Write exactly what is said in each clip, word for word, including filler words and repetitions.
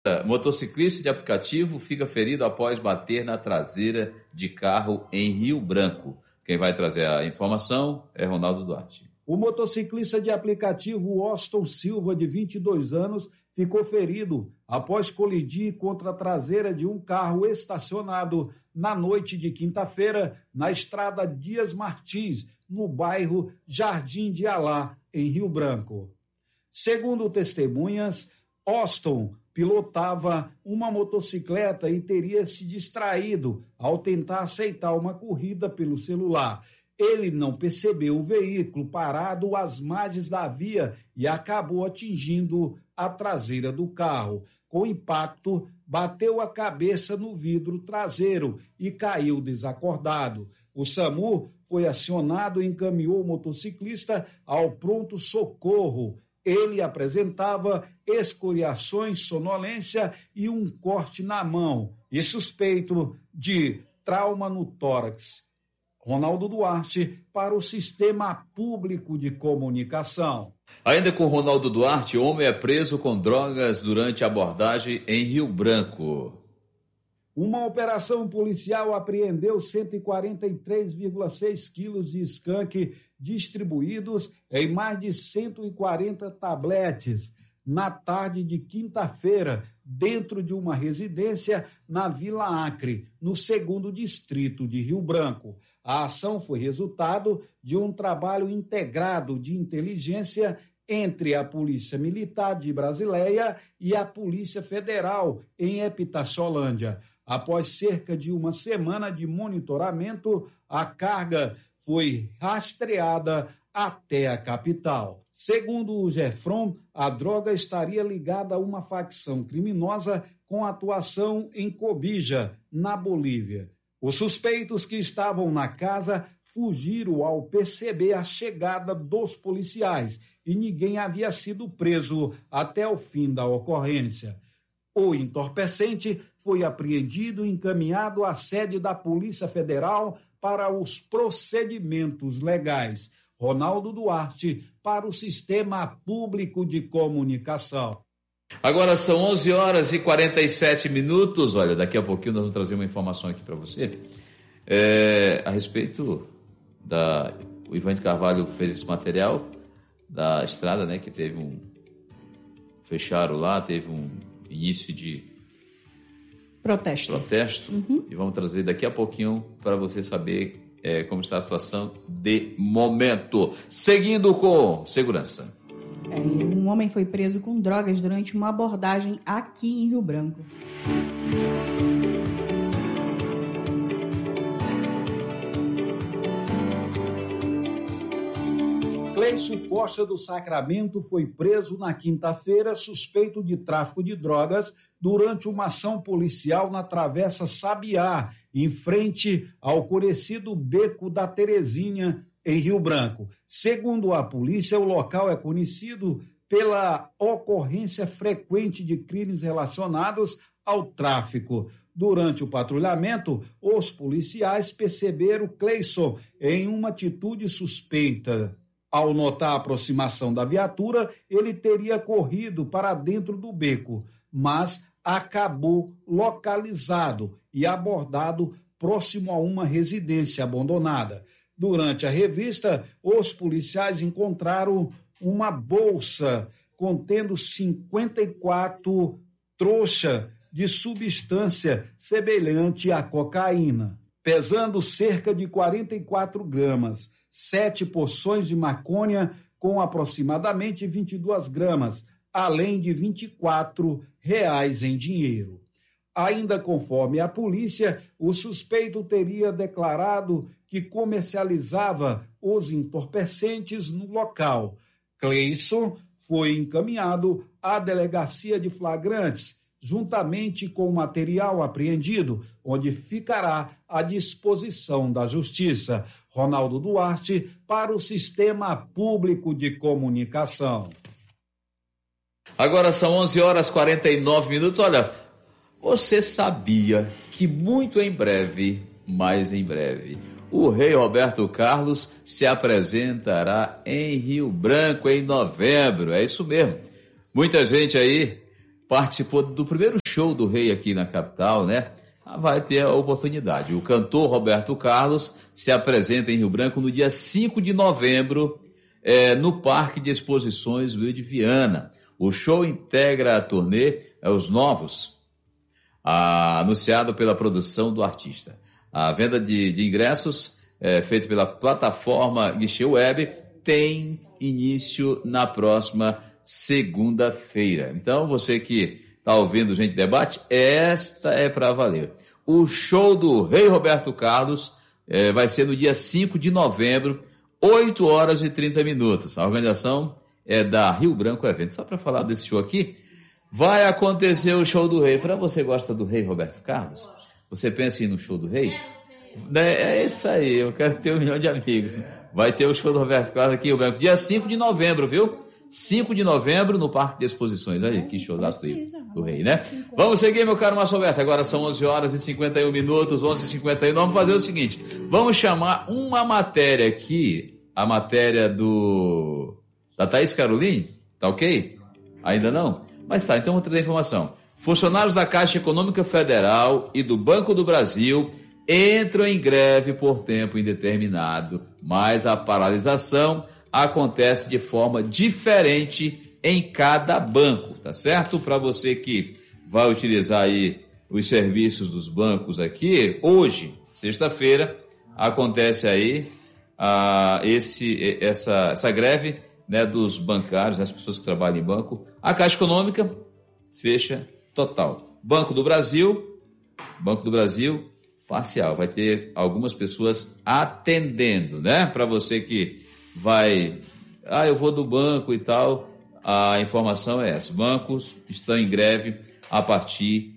Motociclista de aplicativo fica ferido após bater na traseira de carro em Rio Branco. Quem vai trazer a informação é Ronaldo Duarte. O motociclista de aplicativo Austin Silva, de vinte e dois anos, ficou ferido após colidir contra a traseira de um carro estacionado na noite de quinta-feira na estrada Dias Martins, no bairro Jardim de Alá, em Rio Branco. Segundo testemunhas, Austin pilotava uma motocicleta e teria se distraído ao tentar aceitar uma corrida pelo celular. Ele não percebeu o veículo parado às margens da via e acabou atingindo a traseira do carro. Com impacto, bateu a cabeça no vidro traseiro e caiu desacordado. O SAMU foi acionado e encaminhou o motociclista ao pronto-socorro. Ele apresentava escoriações, sonolência e um corte na mão, e suspeito de trauma no tórax. Ronaldo Duarte, para o Sistema Público de Comunicação. Ainda com Ronaldo Duarte, homem é preso com drogas durante abordagem em Rio Branco. Uma operação policial apreendeu cento e quarenta e três vírgula seis quilos de skunk distribuídos em mais de cento e quarenta tabletes na tarde de quinta-feira, dentro de uma residência na Vila Acre, no segundo distrito de Rio Branco. A ação foi resultado de um trabalho integrado de inteligência entre a Polícia Militar de Brasileia e a Polícia Federal em Epitaciolândia. Após cerca de uma semana de monitoramento, a carga foi rastreada até a capital. Segundo o Gefron, a droga estaria ligada a uma facção criminosa com atuação em Cobija, na Bolívia. Os suspeitos que estavam na casa fugiram ao perceber a chegada dos policiais e ninguém havia sido preso até o fim da ocorrência. O entorpecente foi apreendido e encaminhado à sede da Polícia Federal para os procedimentos legais. Ronaldo Duarte, para o Sistema Público de Comunicação. Agora são onze horas e quarenta e sete minutos. Olha, daqui a pouquinho nós vamos trazer uma informação aqui para você. É, a respeito da... O Ivan de Carvalho fez esse material da estrada, né, que teve um... Fecharam lá, teve um início de protesto. protesto uhum. E vamos trazer daqui a pouquinho para você saber é, como está a situação de momento. Seguindo com segurança. É, um homem foi preso com drogas durante uma abordagem aqui em Rio Branco. Cleison Costa do Sacramento foi preso na quinta-feira suspeito de tráfico de drogas durante uma ação policial na Travessa Sabiá, em frente ao conhecido Beco da Terezinha, em Rio Branco. Segundo a polícia, o local é conhecido pela ocorrência frequente de crimes relacionados ao tráfico. Durante o patrulhamento, os policiais perceberam Cleison em uma atitude suspeita. Ao notar a aproximação da viatura, ele teria corrido para dentro do beco, mas acabou localizado e abordado próximo a uma residência abandonada. Durante a revista, os policiais encontraram uma bolsa contendo cinquenta e quatro trouxas de substância semelhante à cocaína, pesando cerca de quarenta e quatro gramas. Sete porções de maconha com aproximadamente vinte e duas gramas, além de vinte e quatro reais em dinheiro. Ainda conforme a polícia, o suspeito teria declarado que comercializava os entorpecentes no local. Cleison foi encaminhado à delegacia de flagrantes, juntamente com o material apreendido, onde ficará à disposição da Justiça. Ronaldo Duarte, para o Sistema Público de Comunicação. Agora são onze horas e quarenta e nove minutos. Olha, você sabia que muito em breve, mais em breve, o rei Roberto Carlos se apresentará em Rio Branco em novembro? É isso mesmo. Muita gente aí participou do primeiro show do Rei aqui na capital, né? Vai ter a oportunidade. O cantor Roberto Carlos se apresenta em Rio Branco no dia cinco de novembro, é, no Parque de Exposições Luiz de Viana. O show integra a turnê é, Os Novos, a, anunciado pela produção do artista. A venda de, de ingressos, é, feita pela plataforma Guichê Web, tem início na próxima segunda-feira. Então, você que está ouvindo Gente Debate, esta é para valer. O show do Rei Roberto Carlos é, vai ser no dia cinco de novembro, oito horas e trinta minutos. A organização é da Rio Branco Evento. Só para falar desse show aqui, vai acontecer o show do Rei. Para você gosta do Rei Roberto Carlos? Você pensa em ir no show do Rei? É isso aí, eu quero ter um milhão de amigos. Vai ter o show do Roberto Carlos aqui em Rio Branco, dia cinco de novembro, viu? cinco de novembro no Parque de Exposições. Aí, que show da do Rei, né? Vamos seguir, meu caro Márcio Alberto. Agora são onze horas e cinquenta e um minutos, onze e cinquenta e um. Vamos fazer o seguinte, vamos chamar uma matéria aqui, a matéria do da Thaís Caroline, tá ok? Ainda não? Mas tá, então vou trazer a informação. Funcionários da Caixa Econômica Federal e do Banco do Brasil entram em greve por tempo indeterminado, mas a paralisação acontece de forma diferente em cada banco, tá certo? Para você que vai utilizar aí os serviços dos bancos aqui, hoje, sexta-feira, acontece aí ah, esse, essa, essa greve, né, dos bancários, das pessoas que trabalham em banco. A Caixa Econômica fecha total. Banco do Brasil, Banco do Brasil, parcial. Vai ter algumas pessoas atendendo, né? Para você que vai, ah, eu vou do banco e tal, a informação é essa. Bancos estão em greve a partir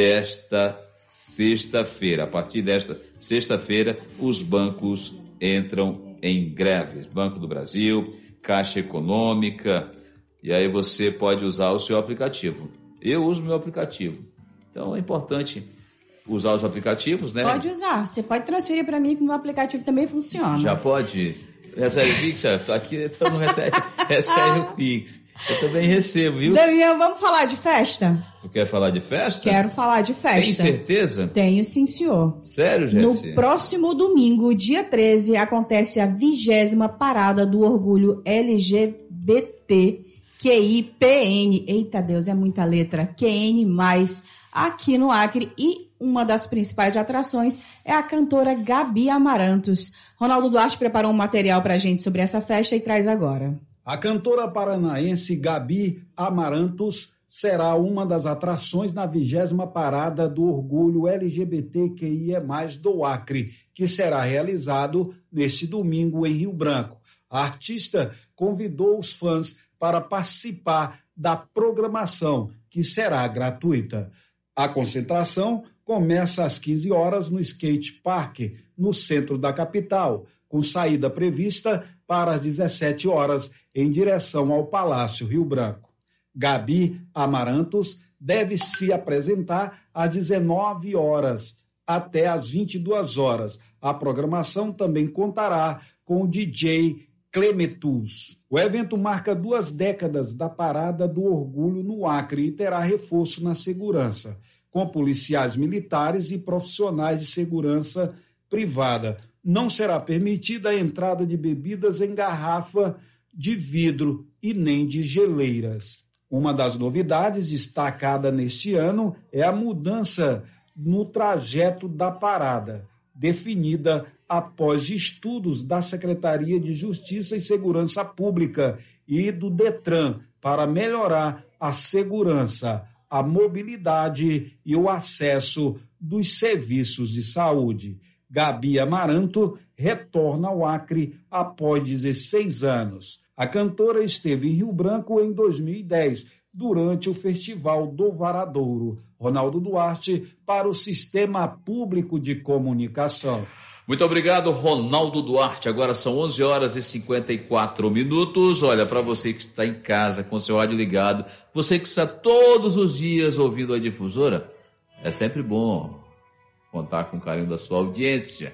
desta sexta-feira. A partir desta sexta-feira, os bancos entram em greves. Banco do Brasil, Caixa Econômica, e aí você pode usar o seu aplicativo. Eu uso o meu aplicativo. Então é importante usar os aplicativos, né? Pode usar. Você pode transferir para mim que o meu aplicativo também funciona. Já pode? Recebe Pix? Aqui todo mundo recebe, recebe o Pix. Eu também recebo, viu? Damião, vamos falar de festa? Tu quer falar de festa? Quero falar de festa. Tem certeza? Tenho, sim, senhor. Sério, Jéssica? No próximo domingo, dia treze, acontece a vigésima parada do orgulho L G B T Q I P N. Eita Deus, é muita letra. Q N mais, aqui no Acre. E uma das principais atrações é a cantora Gabi Amarantos. Ronaldo Duarte preparou um material para a gente sobre essa festa e traz agora. A cantora paranaense Gabi Amarantos será uma das atrações na vigésima parada do Orgulho L G B T Q I A mais, do Acre, que será realizado neste domingo em Rio Branco. A artista convidou os fãs para participar da programação, que será gratuita. A concentração começa às quinze horas no Skate Park, no centro da capital, com saída prevista para as dezessete horas, em direção ao Palácio Rio Branco. Gabi Amarantos deve se apresentar às dezenove horas até às vinte e duas horas. A programação também contará com o D J Clemetus. O evento marca duas décadas da Parada do Orgulho no Acre e terá reforço na segurança, com policiais militares e profissionais de segurança privada. Não será permitida a entrada de bebidas em garrafa de vidro e nem de geleiras. Uma das novidades destacada neste ano é a mudança no trajeto da parada, definida após estudos da Secretaria de Justiça e Segurança Pública e do Detran para melhorar a segurança, a mobilidade e o acesso dos serviços de saúde. Gabi Amaranto retorna ao Acre após dezesseis anos. A cantora esteve em Rio Branco em dois mil e dez, durante o Festival do Varadouro. Ronaldo Duarte, para o Sistema Público de Comunicação. Muito obrigado, Ronaldo Duarte. Agora são onze horas e cinquenta e quatro minutos. Olha, para você que está em casa com seu rádio ligado, você que está todos os dias ouvindo a difusora, é sempre bom contar com o carinho da sua audiência.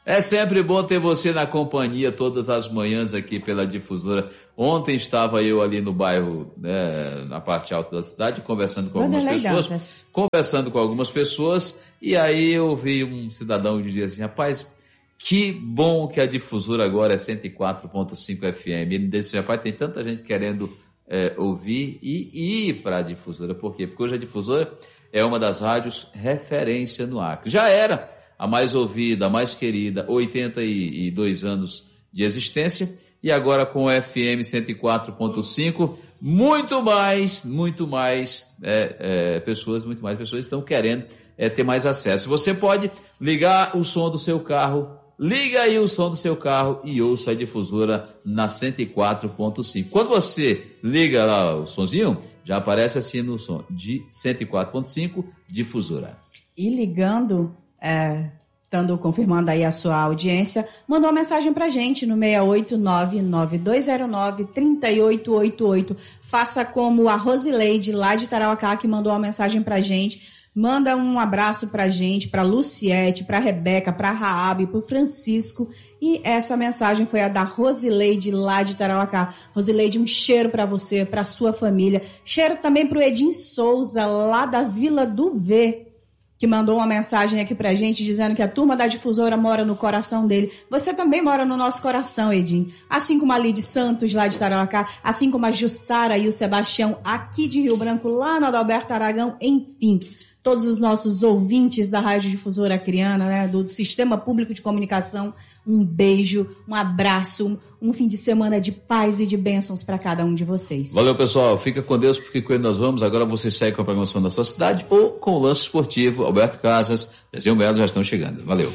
É sempre bom ter você na companhia todas as manhãs aqui pela Difusora. Ontem estava eu ali no bairro, né, na parte alta da cidade, conversando com algumas pessoas, conversando com algumas pessoas, e aí eu vi um cidadão dizer assim, rapaz, que bom que a Difusora agora é cento e quatro ponto cinco F M. Ele disse, rapaz, tem tanta gente querendo é, ouvir e ir para a Difusora. Por quê? Porque hoje a Difusora é uma das rádios referência no Acre. Já era a mais ouvida, a mais querida, oitenta e dois anos de existência, e agora com o F M cento e quatro ponto cinco, muito mais, muito mais é, é, pessoas, muito mais pessoas estão querendo é, ter mais acesso. Você pode ligar o som do seu carro, liga aí o som do seu carro e ouça a Difusora na cento e quatro ponto cinco. Quando você liga lá o sonzinho, já aparece assim no som de cento e quatro ponto cinco, Difusora. E ligando... É, estando confirmando aí a sua audiência, mandou uma mensagem pra gente no seis oito nove, nove dois zero nove, três oito oito oito. Faça como a Rosileide lá de Tarauacá, que mandou uma mensagem pra gente. Manda um abraço pra gente, pra Luciete, pra Rebeca, pra Raabe, pro Francisco. E essa mensagem foi a da Rosileide lá de Tarauacá. Rosileide, um cheiro pra você, pra sua família. Cheiro também pro Edim Souza, lá da Vila do V, que mandou uma mensagem aqui pra gente dizendo que a turma da Difusora mora no coração dele. Você também mora no nosso coração, Edim. Assim como a Lide Santos, lá de Tarauacá, assim como a Jussara e o Sebastião, aqui de Rio Branco, lá no Adalberto Aragão, enfim. Todos os nossos ouvintes da Rádio Difusora Acreana, né, do Sistema Público de Comunicação, um beijo, um abraço, um fim de semana de paz e de bênçãos para cada um de vocês. Valeu, pessoal. Fica com Deus, porque com ele nós vamos. Agora você segue com a programação da sua cidade ou com o lance esportivo. Alberto Casas, Desenho Belo já estão chegando. Valeu.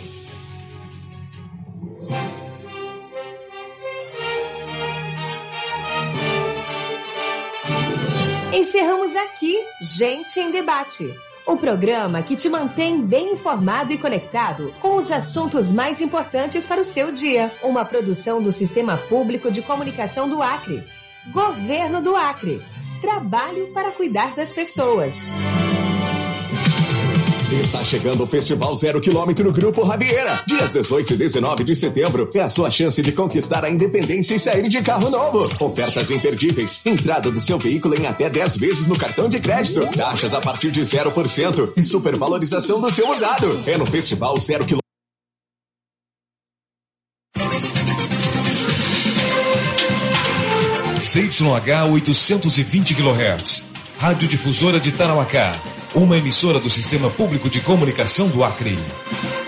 Encerramos aqui Gente em Debate, o programa que te mantém bem informado e conectado com os assuntos mais importantes para o seu dia. Uma produção do Sistema Público de Comunicação do Acre. Governo do Acre. Trabalho para cuidar das pessoas. Está chegando o Festival Zero Quilômetro Grupo Rabieira. Dias dezoito e dezenove de setembro é a sua chance de conquistar a independência e sair de carro novo. Ofertas imperdíveis. Entrada do seu veículo em até dez vezes no cartão de crédito. Taxas a partir de zero por cento e supervalorização do seu usado. É no Festival Zero Quilômetro. C Y H oitocentos e vinte quilohertz. Rádio Difusora de Tarauacá. Uma emissora do Sistema Público de Comunicação do Acre.